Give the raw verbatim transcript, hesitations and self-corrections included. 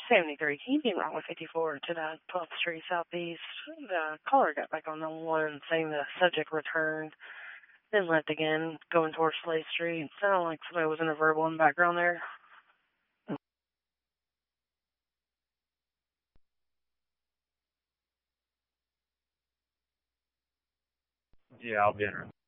seventy-three, can you be wrong with fifty-four to the twelfth Street Southeast? The caller got back on the one saying the subject returned, then left again, going towards Slade Street. It sounded like somebody was in a verbal in the background there. Yeah, I'll be interested.